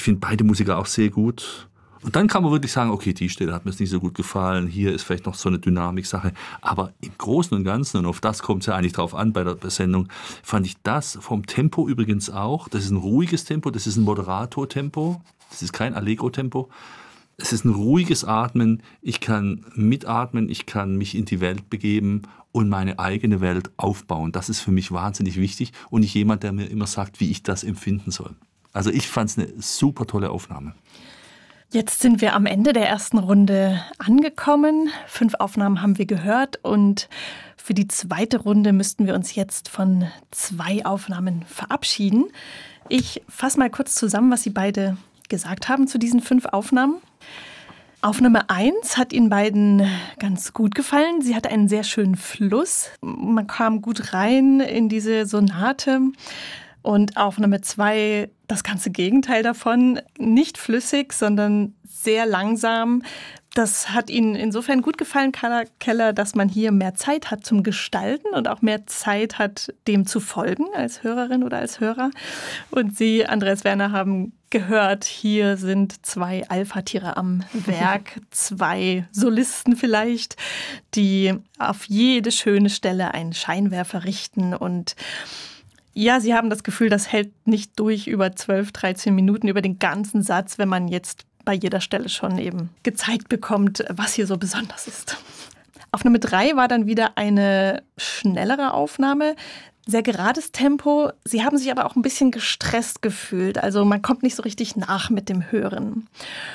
Ich finde beide Musiker auch sehr gut. Und dann kann man wirklich sagen, okay, die Stelle hat mir jetzt nicht so gut gefallen, hier ist vielleicht noch so eine Dynamik-Sache. Aber im Großen und Ganzen, und auf das kommt es ja eigentlich drauf an bei der Sendung, fand ich das vom Tempo übrigens auch. Das ist ein ruhiges Tempo, das ist ein Moderato-Tempo, das ist kein Allegro-Tempo. Es ist ein ruhiges Atmen, ich kann mitatmen, ich kann mich in die Welt begeben und meine eigene Welt aufbauen. Das ist für mich wahnsinnig wichtig und nicht jemand, der mir immer sagt, wie ich das empfinden soll. Also ich fand es eine super tolle Aufnahme. Jetzt sind wir am Ende der ersten Runde angekommen. 5 Aufnahmen haben wir gehört und für die zweite Runde müssten wir uns jetzt von 2 Aufnahmen verabschieden. Ich fasse mal kurz zusammen, was Sie beide gesagt haben zu diesen 5 Aufnahmen. Aufnahme 1 hat Ihnen beiden ganz gut gefallen. Sie hatte einen sehr schönen Fluss. Man kam gut rein in diese Sonate. Und Aufnahme 2, das ganze Gegenteil davon, nicht flüssig, sondern sehr langsam. Das hat Ihnen insofern gut gefallen, Carla Keller, dass man hier mehr Zeit hat zum Gestalten und auch mehr Zeit hat, dem zu folgen als Hörerin oder als Hörer. Und Sie, Andreas Werner, haben gehört, hier sind 2 Alpha-Tiere am Werk, 2 Solisten vielleicht, die auf jede schöne Stelle einen Scheinwerfer richten und ja, Sie haben das Gefühl, das hält nicht durch über 12, 13 Minuten, über den ganzen Satz, wenn man jetzt bei jeder Stelle schon eben gezeigt bekommt, was hier so besonders ist. Aufnahme 3 war dann wieder eine schnellere Aufnahme, sehr gerades Tempo. Sie haben sich aber auch ein bisschen gestresst gefühlt, also man kommt nicht so richtig nach mit dem Hören.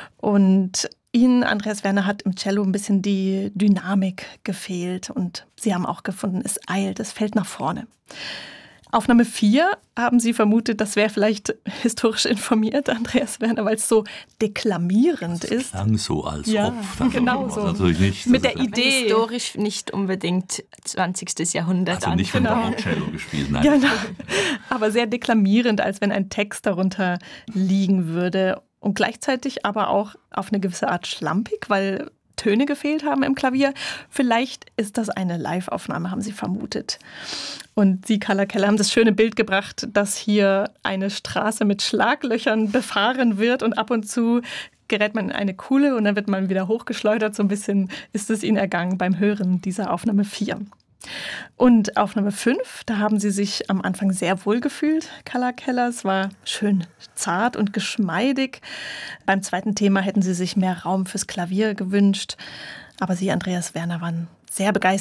Und Ihnen, Andreas Werner, hat im Cello ein bisschen die Dynamik gefehlt und Sie haben auch gefunden, es eilt, es fällt nach vorne. Aufnahme 4 haben Sie vermutet, das wäre vielleicht historisch informiert, Andreas Werner, weil es so deklamierend ist. Klang so, als ja, ob. Genau so. Natürlich nicht. Mit der Idee. Historisch nicht unbedingt 20. Jahrhundert. Also nicht genau. von Cello gespielt, nein. Genau. Aber sehr deklamierend, als wenn ein Text darunter liegen würde. Und gleichzeitig aber auch auf eine gewisse Art schlampig, weil Töne gefehlt haben im Klavier. Vielleicht ist das eine Live-Aufnahme, haben Sie vermutet. Und Sie, Carla Keller, haben das schöne Bild gebracht, dass hier eine Straße mit Schlaglöchern befahren wird und ab und zu gerät man in eine Kuhle und dann wird man wieder hochgeschleudert. So ein bisschen ist es Ihnen ergangen beim Hören dieser Aufnahme 4. Und Aufnahme 5, da haben Sie sich am Anfang sehr wohl gefühlt, Carla Keller. Es war schön zart und geschmeidig. Beim zweiten Thema hätten Sie sich mehr Raum fürs Klavier gewünscht. Aber Sie, Andreas Werner, waren sehr begeistert